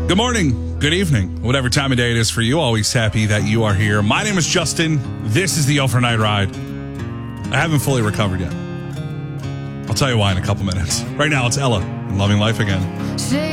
Good morning, good evening, whatever time of day it is for you. Always happy that you are here. My name is Justin. This is the Overnight Ride. I haven't fully recovered yet. I'll tell you why in a couple minutes. Right now, it's Ella in Loving Life Again.